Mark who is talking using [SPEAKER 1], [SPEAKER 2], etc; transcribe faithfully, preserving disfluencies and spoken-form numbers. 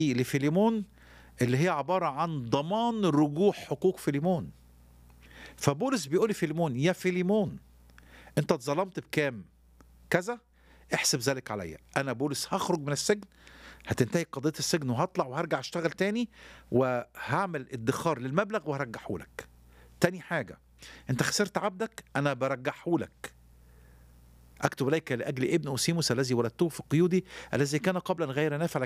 [SPEAKER 1] لفيليمون اللي هي عبارة عن ضمان رجوع حقوق فيليمون. فبولس بيقول لفيليمون: يا فيليمون، أنت اتظلمت بكام؟ كذا، احسب ذلك عليا. أنا بولس هخرج من السجن، هتنتهي قضية السجن وهطلع وهرجع اشتغل تاني وهعمل ادخار للمبلغ وهرجعه لك. تاني حاجة، أنت خسرت عبدك، أنا برجعه لك. أكتب إليك لأجل ابن أوسيموس الذي ولدته في قيودي، الذي كان قبلا غير نافع